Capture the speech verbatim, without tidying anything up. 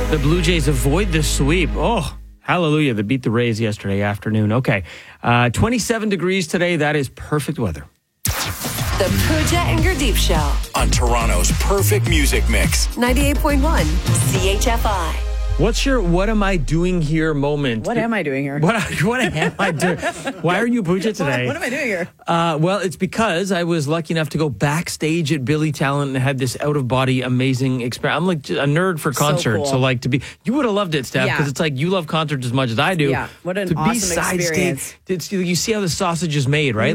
The Blue Jays avoid the sweep. Oh, hallelujah. They beat the Rays yesterday afternoon. Okay. Uh, twenty-seven degrees today. That is perfect weather. The Pooja and Gurdeep Show on Toronto's perfect music mix. ninety-eight point one C H F I. What's your what am I doing here moment? What am I doing here? What, what am I doing? Why are you Pooja today? What, what am I doing here? Uh, well, it's because I was lucky enough to go backstage at Billy Talent and had this out-of-body amazing experience. I'm like a nerd for concerts, so, cool. so like to be, you would have loved it, Steph, because Yeah. it's like you love concerts as much as I do. Yeah, what an to awesome be side experience. stage, it's, you see how the sausage is made, right?